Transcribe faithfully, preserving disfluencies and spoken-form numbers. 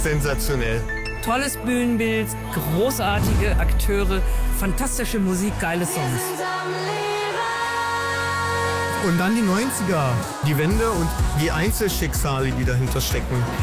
sensationell. Tolles Bühnenbild, großartige Akteure, fantastische Musik, geile Songs. Und dann die neunziger, die Wende und die Einzelschicksale, die dahinter stecken.